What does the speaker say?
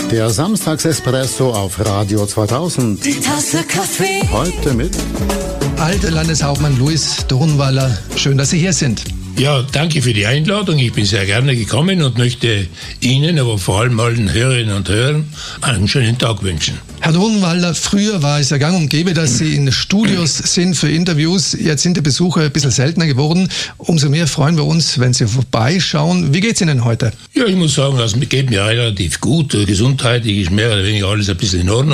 Der Samstagsespresso auf Radio 2000. Die Tasse Kaffee. Heute mit Alter Landeshauptmann Luis Dornwaller. Schön, dass Sie hier sind. Ja, danke für die Einladung. Ich bin sehr gerne gekommen und möchte Ihnen, aber vor allem allen Hörerinnen und Hörern, einen schönen Tag wünschen. Herr Dornwaller, früher war es ja gang und gäbe, dass Sie in Studios sind für Interviews. Jetzt sind die Besuche ein bisschen seltener geworden. Umso mehr freuen wir uns, wenn Sie vorbeischauen. Wie geht's Ihnen heute? Ja, ich muss sagen, es geht mir relativ gut. Gesundheitlich ist mehr oder weniger alles ein bisschen in Ordnung.